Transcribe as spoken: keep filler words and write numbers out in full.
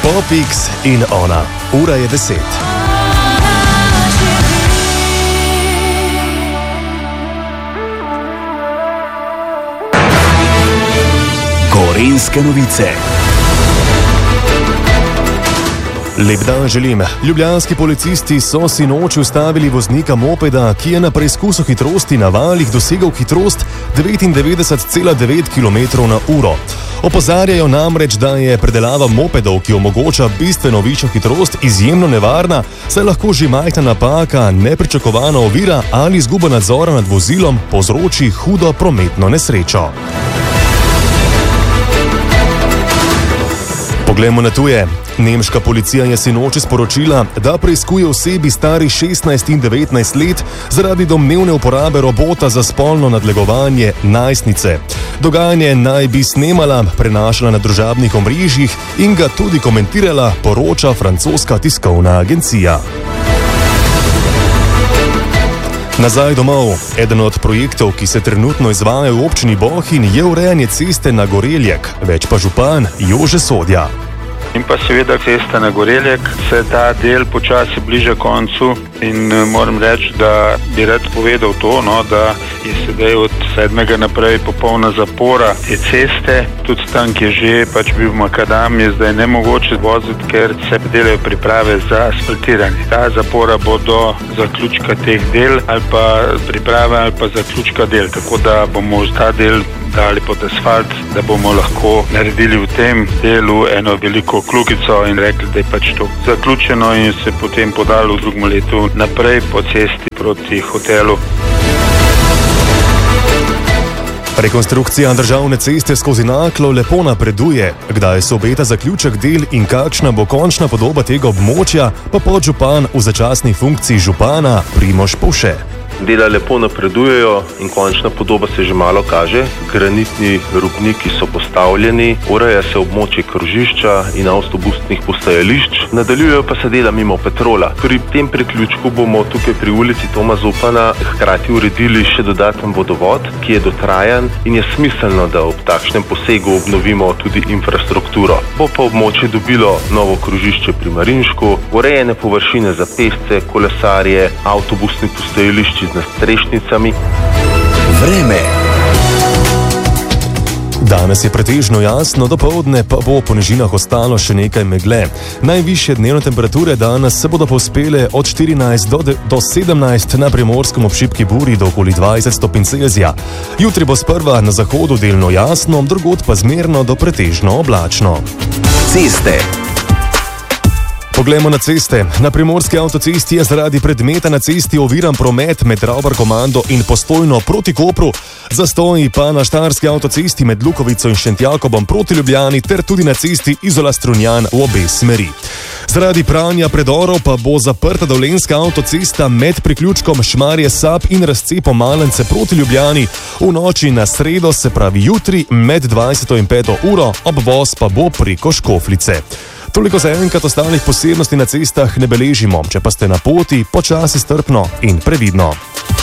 Popix in ona. Ura je deset. Gorenjske novice. Lep dan želim. Ljubljanski policisti so sinoči ustavili voznika mopeda, ki je na preizkusu hitrosti na valih dosegel hitrost devetindevetdeset cela devet kilometrov na uro. Opozarjajo namreč, da je predelava mopedov, ki omogoča bistveno višjo hitrost, izjemno nevarna, saj lahko že majhna napaka, nepričakovana ovira ali izguba nadzora nad vozilom povzroči hudo prometno nesrečo. Poglejmo na tuje. Nemška policija je sinoči sporočila, da preiskuje osebi stari šestnajst in devetnajst let zaradi domnevne uporabe robota za spolno nadlegovanje najstnice. Dogajanje naj bi snemala, prenašala na družabnih omrežjih in ga tudi komentirala, poroča francoska tiskovna agencija. Nazaj domov. Eden od projektov, ki se trenutno izvaja v občini Bohinj, je urejanje ceste na Goreljek, več pa župan Jože Sodja. In pa seveda cesta na Goreljek, se ta del počasi bliža koncu in moram reči, da bi rad povedal to, no, da je sedaj od sedmega naprej popolna zapora te ceste, tudi tam, ki je že pač bil makadam, je zdaj nemogoče voziti, ker se delajo priprave za asfaltiranje. Ta zapora bo do zaključka teh del ali pa priprave ali pa zaključka del, tako da bomo ta del dali pod asfalt, da bomo lahko naredili v tem delu eno veliko klukico in rekli, da je pač to zaključeno in se potem podali v drugem letu naprej po cesti proti hotelu. Rekonstrukcija državne ceste skozi Naklo lepo napreduje. Kdaj se obeta zaključek del in kakšna bo končna podoba tega območja, pa podžupan v začasni funkciji župana Primož Povše. Dela lepo napredujejo in končna podoba se že malo kaže. Granitni robniki so postavljeni, ureja se območje krožišča in avtobusnih postajališč, nadaljujejo pa se dela mimo Petrola. Pri tem priključku bomo tukaj pri ulici Toma Zupana hkrati uredili še dodaten vodovod, ki je dotrajan in je smiselno, da ob takšnem posegu obnovimo tudi infrastrukturo. Bo pa območje dobilo novo krožišče pri Marinšku, urejene površine za pešce, kolesarje, avtobusni postajališči z nadstrešnicami. Vreme. Danes je pretežno jasno, dopoldne pa bo po nižinah ostalo še nekaj megle. Najvišje dnevne temperature danes se bodo povzpele od štirinajst do sedemnajst, na Primorskem ob šibki buri do okoli dvajset stopinj Celzija. Jutri bo sprva na zahodu delno jasno, drugod pa zmerno do pretežno oblačno. Ceste. Poglejmo na ceste. Na primorski avtocesti je zaradi predmeta na cesti oviran promet med Ravbar-Komando in Postojno proti Kopru, zastoji pa na štajerski avtocesti med Lukovico in Šentjakobom proti Ljubljani ter tudi na cesti Izola-Strunjan v obe smeri. Zaradi pranja predorov pa bo zaprta dolenjska avtocesta med priključkom Šmarje-Sap in razcepom Malence proti Ljubljani v noči na sredo, se pravi jutri med dvajseto in peto uro, obvoz pa bo preko Škofljice. Toliko za enkrat, ostalih posebnosti na cestah ne beležimo, če pa ste na poti, počasi, strpno in previdno.